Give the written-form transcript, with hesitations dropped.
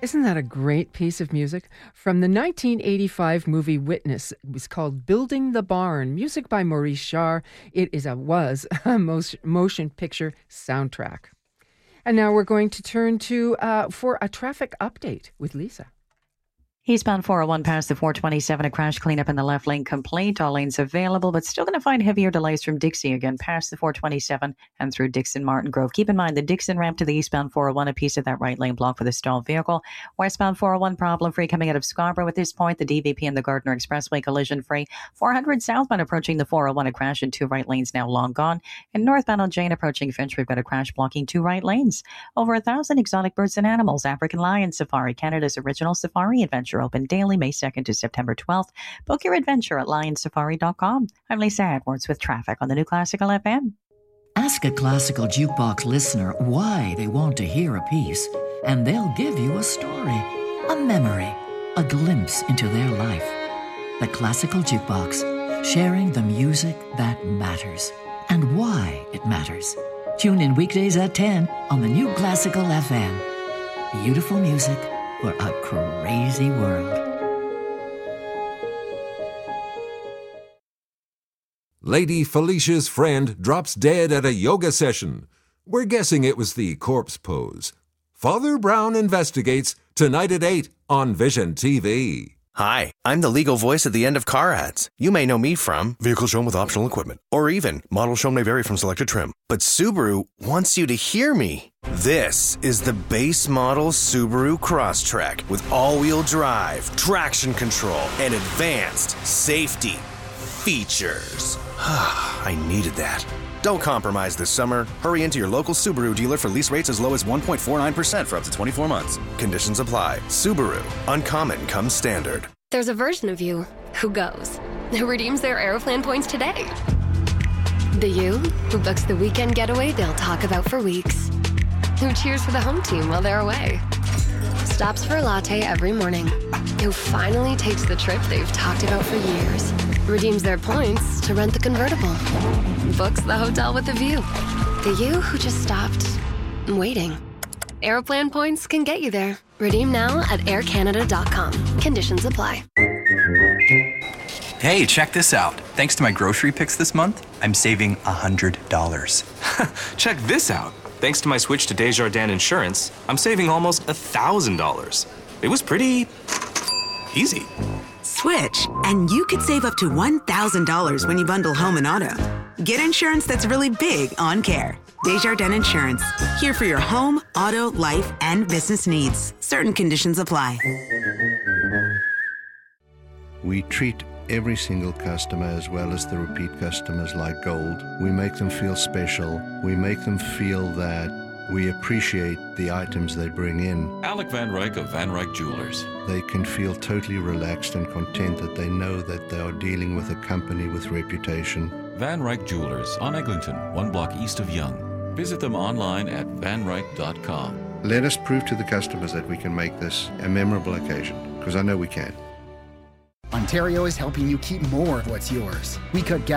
Isn't that a great piece of music? From the 1985 movie Witness. It was called Building the Barn. Music by Maurice Jarre. It was a motion picture soundtrack. And now we're going to turn to for a traffic update with Lisa. Eastbound 401 past the 427, a crash cleanup in the left lane complete. All lanes available, but still going to find heavier delays from Dixie again past the 427 and through Dixon Martin Grove. Keep in mind the Dixon ramp to the eastbound 401, a piece of that right lane blocked with a stalled vehicle. Westbound 401 problem free coming out of Scarborough at this point. The DVP and the Gardner Expressway collision free. 400 southbound approaching the 401, a crash in two right lanes now long gone. And northbound on Jane approaching Finch, we've got a crash blocking two right lanes. Over 1,000 exotic birds and animals. African Lion Safari, Canada's original safari adventure, open daily May 2nd to September 12th. Book your adventure at lionsafari.com. I'm Lisa Edwards with traffic on the New Classical FM. Ask a Classical Jukebox listener why they want to hear a piece, and they'll give you a story, a memory, a glimpse into their life. The Classical Jukebox, sharing the music that matters and why it matters. Tune in weekdays at 10 on the New Classical FM. Beautiful music for a crazy world. Lady Felicia's friend drops dead at a yoga session. We're guessing it was the corpse pose. Father Brown investigates tonight at 8 on Vision TV. Hi, I'm the legal voice at the end of car ads. You may know me from Vehicle Shown with Optional Equipment, or even Model Shown may vary from selected trim. But Subaru wants you to hear me. This is the base model Subaru Crosstrek with all-wheel drive, traction control, and advanced safety features. I needed that. Don't compromise this summer. Hurry into your local Subaru dealer for lease rates as low as 1.49% for up to 24 months. Conditions apply. Subaru. Uncommon comes standard. There's a version of you who goes, who redeems their Aeroplan points today. The you who books the weekend getaway they'll talk about for weeks. Who cheers for the home team while they're away. Stops for a latte every morning. Who finally takes the trip they've talked about for years. Redeems their points to rent the convertible. Books the hotel with a view. The you who just stopped waiting. Aeroplan points can get you there. Redeem now at aircanada.com. Conditions apply. Hey, check this out. Thanks to my grocery picks this month, I'm saving $100. Check this out. Thanks to my switch to Desjardins Insurance, I'm saving almost $1,000. It was pretty easy. Switch, and you could save up to $1,000 when you bundle home and auto. Get insurance that's really big on care. Desjardins Insurance. Here for your home, auto, life, and business needs. Certain conditions apply. We treat every single customer as well as the repeat customers like gold. We make them feel special. We make them feel that we appreciate the items they bring in. Alec Van Ryk of Van Ryk Jewelers. They can feel totally relaxed and content that they know that they are dealing with a company with reputation. Van Ryk Jewelers on Eglinton, 1 block east of Yonge. Visit them online at vanryk.com. Let us prove to the customers that we can make this a memorable occasion, because I know we can. Ontario is helping you keep more of what's yours. We cut gas